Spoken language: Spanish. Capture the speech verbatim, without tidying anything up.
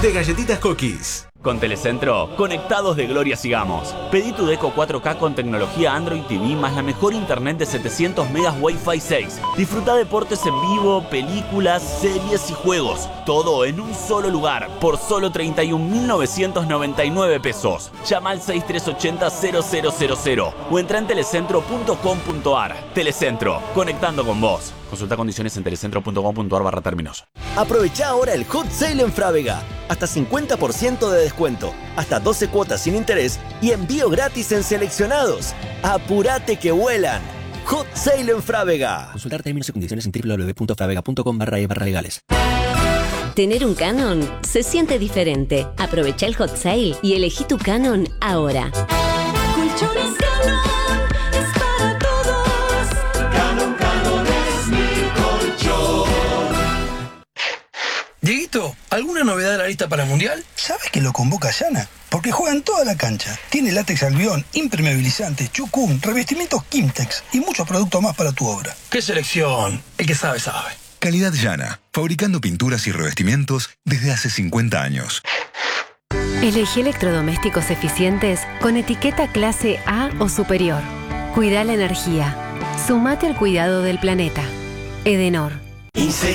de galletitas Cookies. Con Telecentro, conectados de gloria sigamos. Pedí tu Deco cuatro K con tecnología Android T V más la mejor internet de setecientos megas Wi-Fi seis. Disfruta deportes en vivo, películas, series y juegos. Todo en un solo lugar, por solo treinta y un mil novecientos noventa y nueve pesos. Llama al seis tres ocho cero cero cero cero cero o entra en telecentro punto com punto ar. Telecentro, conectando con vos. Consulta condiciones en telecentro punto com punto ar barra términos. Aprovecha ahora el Hot Sale en Frávega. Hasta cincuenta por ciento de descuento, hasta doce cuotas sin interés y envío gratis en seleccionados. ¡Apurate que vuelan! Hot Sale en Frávega. Consultar términos y condiciones en doble u doble u doble u punto frávega punto com barra e barra legales. Tener un Canon se siente diferente. Aprovecha el Hot Sale y elegí tu Canon ahora. Colchones Canon es para todos. Canon, Canon es mi colchón. Dieguito, ¿alguna novedad de la lista para el Mundial? ¿Sabes que lo convoca Yana? Porque juega en toda la cancha. Tiene látex albión, impermeabilizante, chucum, revestimientos Kimtex y muchos productos más para tu obra. ¡Qué selección! El que sabe, sabe. Calidad Yana, fabricando pinturas y revestimientos desde hace cincuenta años. Elegí electrodomésticos eficientes con etiqueta clase A o superior. Cuida la energía. Sumate al cuidado del planeta. Edenor.